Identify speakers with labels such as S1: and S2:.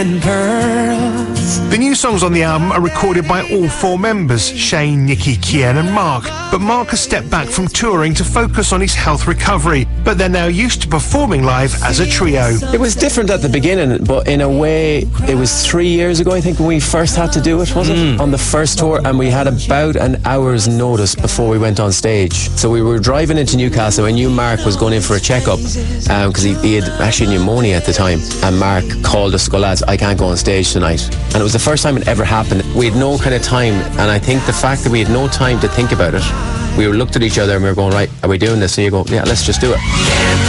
S1: The new songs on the album are recorded by all four members, Shane, Nicky, Kian and Mark. But Mark has stepped back from touring to focus on his health recovery, but they're now used to performing live as a trio.
S2: It was different at the beginning, but in a way, it was 3 years ago, I think, when we first had to do it, was it? On the first tour, and we had about an hour's notice before we went on stage. So we were driving into Newcastle, and I knew Mark was going in for a checkup, because he had actually pneumonia at the time, and Mark called us, go lads, I can't go on stage tonight. And it was the first time it ever happened. We had no kind of time, and I think the fact that we had no time to think about it, we looked at each other and we were going, right, are we doing this? And you go, yeah, let's just do it.